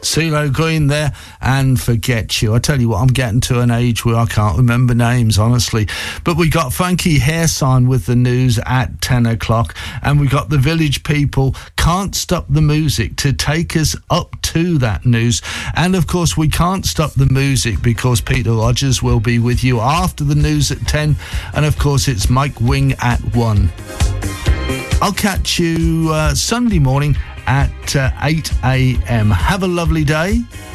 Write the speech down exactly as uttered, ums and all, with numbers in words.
CeeLo Green there, and Forget You. I tell you what, I'm getting to an age where I can't remember names, honestly. But we got Funky Hairsign with the news at ten o'clock, and we got the Village People, Can't Stop the Music, to take us up to that news. And of course, we can't stop the music because Peter Rogers will be with you after the news at ten, and of course, it's Mike Wing at one. I'll catch you uh, Sunday morning at uh, eight a.m. Have a lovely day.